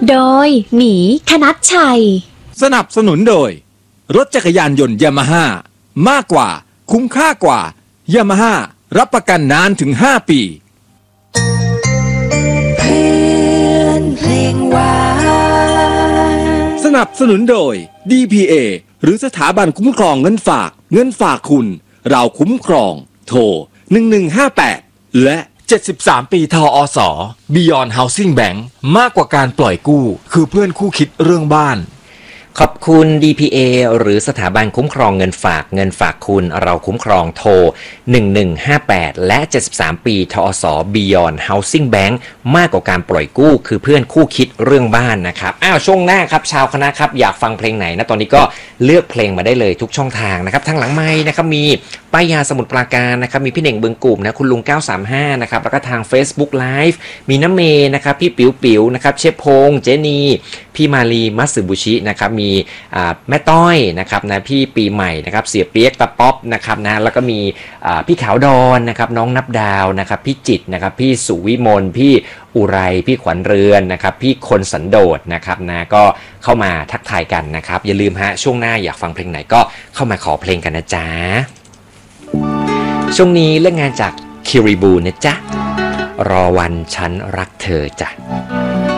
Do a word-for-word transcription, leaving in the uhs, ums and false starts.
โดยหมีคณัชชัยสนับสนุนโดยรถจักรยานยนต์ยามาฮ่ามากกว่าคุ้มค่ากว่ายามาฮ่ารับประกันนานถึงห้าปีเพื่อนเพลงหวานสนับสนุนโดย ดี พี เอ หรือสถาบันคุ้มครองเงินฝากเงินฝากคุณเราคุ้มครองโทรหนึ่งหนึ่งห้าแปดและเจ็ดสิบสามปีทออส Beyond Housing Bank มากกว่าการปล่อยกู้คือเพื่อนคู่คิดเรื่องบ้านขอบคุณ ดี พี เอ หรือสถาบันคุ้มครองเงินฝากเงินฝากคุณเราคุ้มครองโทรหนึ่งหนึ่งห้าแปดและเจ็ดสิบสามปีทอส Beyond Housing Bank มากกว่าการปล่อยกู้คือเพื่อนคู่คิดเรื่องบ้านนะครับอ้าวช่วงหน้าครับชาวคณะครับอยากฟังเพลงไหนนะตอนนี้ก็เลือกเพลงมาได้เลยทุกช่องทางนะครับทางหลังไมค์นะครับมีป้ายยาสมุทรปราการนะครับมีพี่เน่งเบืองกุ่มนะคุณลุงเก้าสามห้านะครับแล้วก็ทาง Facebook Live มีน้ำเมนะครับพี่ปิ๋วปิ๋วนะครับเชฟพงษ์เจนีพี่มาลีมัตสึบุชินะครับมีแม่ต้อยนะครับนะพี่ปีใหม่นะครับเสียเปียกตะป๊อปนะครับนะแล้วก็มีพี่ขาวดอนนะครับน้องนับดาวนะครับพี่จิตนะครับพี่สุวิมลพี่อุไรพี่ขวัญเรือนนะครับพี่คนสันโดษนะครับนะก็เข้ามาทักทายกันนะครับอย่าลืมฮะช่วงหน้าอยากฟังเพลงไหนก็เข้ามาขอเพลงกันนะจ๊ะช่วงนี้เรื่องงานจากคิริบูนะจ๊ะรอวันฉันรักเธอจ้ะ